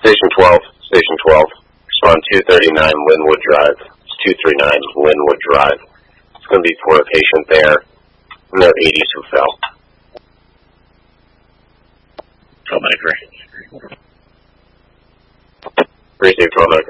Station 12. Station 12. Respond 239 Linwood Drive. It's 239 Linwood Drive. It's going to be for a patient there in their 80s who fell. Oh, my great. Receive 12